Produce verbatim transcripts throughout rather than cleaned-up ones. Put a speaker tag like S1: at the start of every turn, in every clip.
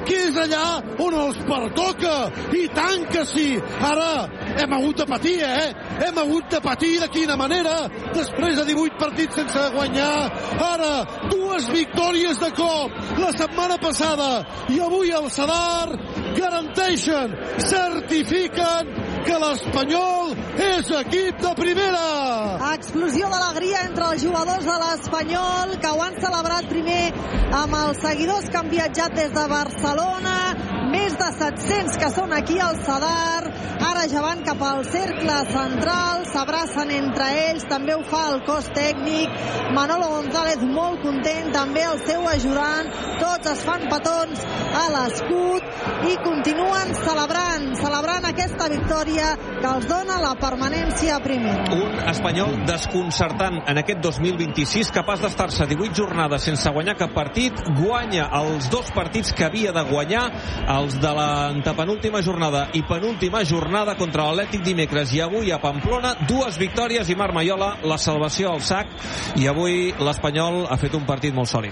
S1: que és allà on els pertoca, i tant que sí. Ara hem hagut de patir, eh? Hem hagut de patir de quina manera, després de divuit partits sense guanyar. Ara, dues victòries de cop, la setmana passada i avui al Sadar, garanteixen, certifiquen que l'Espanyol és equip de primera.
S2: Explosió d'alegria entre els jugadors de l'Espanyol, que ho han celebrat primer amb els seguidors que han viatjat des de Barcelona, més de set-cents que són aquí al Sadar. Ara ja van cap al cercle central, s'abracen entre ells, també ho fa el cos tècnic. Manolo González molt content, també el seu ajudant, tots es fan petons a l'escut i continuen celebrant, celebrant aquesta victòria que els dona la permanència a primera.
S3: Un Espanyol desconcertant en aquest dos mil vint-i-sis, capaç d'estar-se divuit jornades sense guanyar cap partit, guanya els dos partits que havia de guanyar, els de l'antepenúltima jornada i penúltima jornada contra l'Atlètic dimecres i avui a Pamplona, dues victòries i Marc Maiola, la salvació al sac, i avui l'Espanyol ha fet un partit molt sòlid.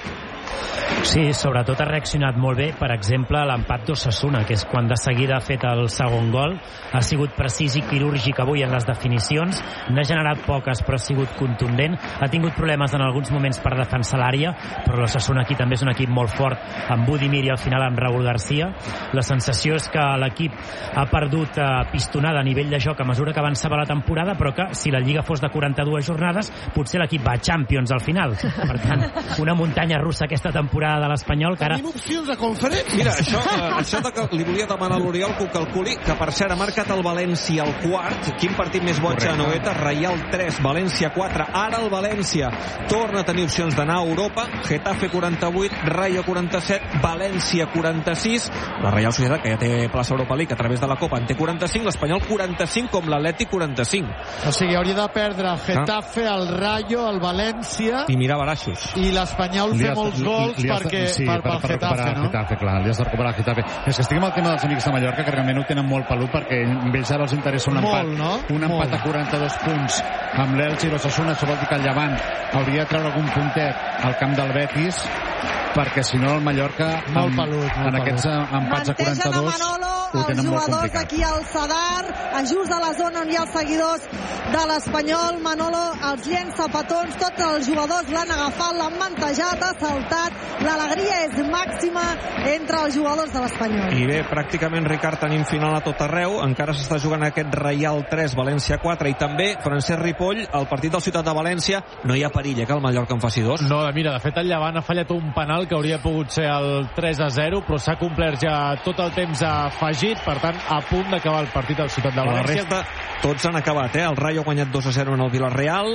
S4: Sí, sobretot ha reaccionat molt bé, per exemple, l'empat d'Osasuna, que és quan de seguida ha fet el segon gol. Ha sigut precís i quirúrgic avui en les definicions, n'ha generat poques però ha sigut contundent, ha tingut problemes en alguns moments per defensar l'àrea, però l'Osasuna aquí també és un equip molt fort, amb Budimir i al final amb Raúl García. La sensació és que l'equip ha perdut eh, pistonada a nivell de joc a mesura que avançava la temporada, però que si la Lliga fos de quaranta-dues jornades potser l'equip va a Champions al final. Per tant, una muntanya russa aquesta temporada de l'Espanyol, que ara...
S1: Tenim opcions de conferència.
S3: Mira, això, eh, això de que li volia demanar a l'Oriol que ho calculi, que per cert ha marcat el València al quart. Quin partit més boig a Noeta? Reial tres, València quatre. Ara el València torna a tenir opcions d'anar a Europa. Getafe quaranta-vuit, Rayo quaranta-set, València quaranta-sis. La Reial Societat, que ja té plaça a Europa League a través de la Copa, en té quaranta-cinc. L'Espanyol quaranta-cinc, com l'Atlètic quaranta-cinc.
S1: O sigui, hauria de perdre el Getafe, el Rayo, el València...
S3: I mirar baraixos.
S1: I l'Espanyol fer molts gols perquè,
S5: sí,
S1: per, per,
S5: per
S1: per Getafe, no?
S5: Getafe, clar, li has de recuperar el Getafe. És que estic amb el tema dels amics de Mallorca, que realment ho tenen molt pelut, perquè a ells ara els interessa un empat,
S1: molt, no?
S5: un empat
S1: molt.
S5: a quaranta-dos punts amb l'Elche i l'Osasuna. Això vol dir que el Llevant hauria de treure algun puntet al camp del Betis, perquè si no el Mallorca
S1: molt
S5: amb,
S1: pelut, molt
S5: en aquests empats a quaranta-dos ho tenen molt complicat.
S2: Aquí al Sadar, a just a la zona on hi ha els seguidors de l'Espanyol. Manolo els llença petons, tots els jugadors l'han agafat, l'han mantejat, ha saltat, l'alegria és màxima entre els jugadors de l'Espanyol.
S3: I bé, pràcticament, Ricard, tenim final a tot arreu, encara s'està jugant aquest Reial tres, València quatre, i també, Francesc Ripoll, el partit del Ciutat de València, no hi ha perill eh, que el Mallorca en faci dos.
S6: No, mira, de fet el Llevant ha fallat un penal que hauria pogut ser el tres a zero, però s'ha complert ja tot el temps afegit, per tant, a punt d'acabar el partit al Ciutat de València.
S3: La resta, tots han acabat, eh? El Rayo ha guanyat dos a zero en el Villarreal,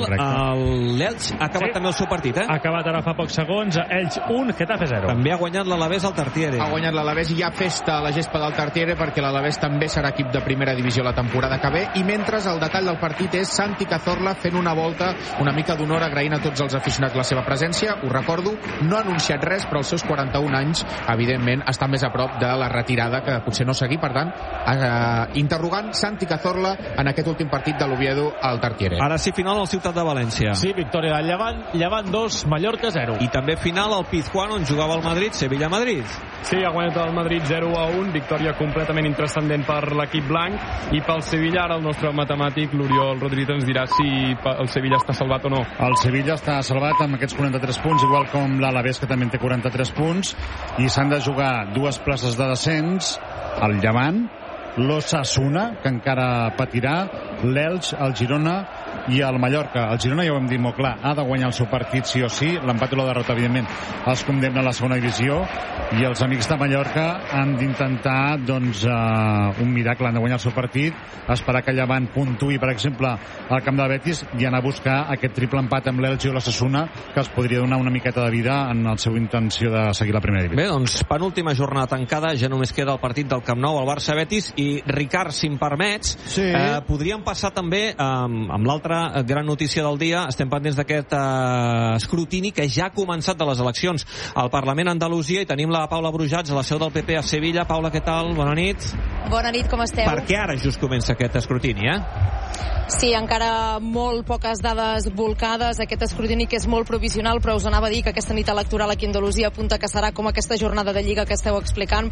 S3: l'Elx ha acabat sí. també el seu partit, eh?
S4: Ha acabat ara fa pocs segons, Elx un, Getafe zero.
S3: També ha guanyat l'Alavés al Tartiere.
S7: Ha guanyat l'Alavés i hi ha festa a la gespa del Tartiere, perquè l'Alavés també serà equip de primera divisió la temporada que ve, i mentre el detall del partit és Santi Cazorla fent una volta una mica d'honor, agraint a tots els aficionats la seva presència. Ho recordo, no ha anunciat res, però als seus quaranta-un anys, evidentment, està més a prop de la retirada, que potser no seguir, per tant, eh, interrogant Santi Cazorla en aquest últim partit de l'Oviedo al Tartiere.
S3: Ara sí, final al Ciutat de València.
S6: Sí, victòria del Llevant, Llevant dos, Mallorca zero.
S3: I també final al Pizjuán, on jugava el Madrid, Sevilla-Madrid.
S8: Sí, ha guanyat el Madrid zero a un, victòria completament intranscendent per l'equip blanc, i pel Sevilla ara el nostre matemàtic, l'Oriol Rodríguez, ens dirà si el Sevilla està salvat o no.
S5: El Sevilla està salvat amb aquests quaranta-tres punts, igual com l'Alavés, que també té quaranta-tres punts, i s'han de jugar dues places de descens, el Llevant, l'Osasuna, que encara patirà, l'Elx, el Girona i el Mallorca. El Girona, ja ho hem dit molt clar, ha de guanyar el seu partit sí o sí, l'empat o la derrota evidentment els condemna a la segona divisió, i els amics de Mallorca han d'intentar doncs uh, un miracle, han de guanyar el seu partit, esperar que Llevant puntuï per exemple al camp del Betis i anar a buscar aquest triple empat amb l'Elx i l'Osasuna, que els podria donar una miqueta de vida en la seva intenció de seguir la primera divisió.
S3: Bé, doncs penúltima jornada tancada, ja només queda el partit del Camp Nou, el Barça-Betis, i Ricard, si em permets, sí. eh, podríem passar també eh, amb l'altra gran notícia del dia. Estem pendents d'aquest eh, escrutini que ja ha començat de les eleccions al Parlament Andalusia, i tenim la Paula Brujats a la seu del P P a Sevilla. Paula, què tal? Bona nit.
S9: Bona nit, com esteu?
S3: Per què ara just comença aquest escrutini, eh?
S9: Sí, encara molt poques dades volcades, aquest escrutini que és molt provisional, però us anava a dir que aquesta nit electoral aquí a Andalusia apunta que serà com aquesta jornada de Lliga que esteu explicant,